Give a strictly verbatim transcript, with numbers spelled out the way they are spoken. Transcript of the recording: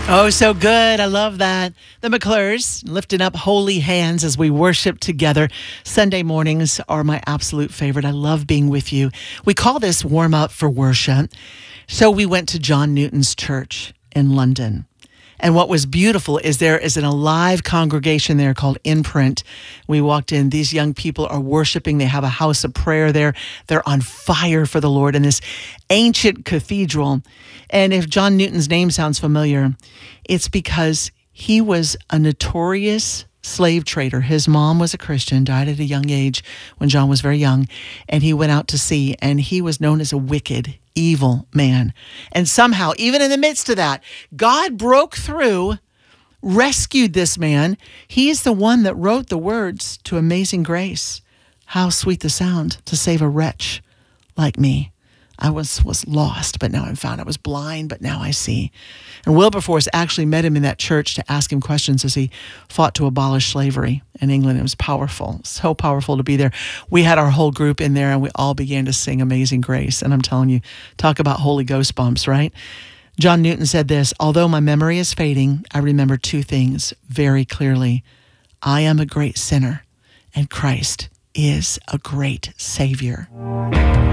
Oh, so good. I love that. The McClures lifting up holy hands as we worship together. Sunday mornings are my absolute favorite. I love being with you. We call this warm up for worship. So we went to John Newton's church in London. And what was beautiful is there is an alive congregation there called Imprint. We walked in. These young people are worshiping. They have a house of prayer there. They're on fire for the Lord in this ancient cathedral. And if John Newton's name sounds familiar, it's because he was a notorious slave trader. His mom was a Christian, died at a young age when John was very young, and he went out to sea, and he was known as a wicked, evil man. And somehow, even in the midst of that, God broke through, rescued this man. He is the one that wrote the words to Amazing Grace. How sweet the sound to save a wretch like me. I was, was lost, but now I'm found. I was blind, but now I see. And Wilberforce actually met him in that church to ask him questions as he fought to abolish slavery in England. It was powerful, so powerful to be there. We had our whole group in there, and we all began to sing Amazing Grace. And I'm telling you, talk about Holy Ghost bumps, right? John Newton said this: although my memory is fading, I remember two things very clearly. I am a great sinner, and Christ is a great Savior.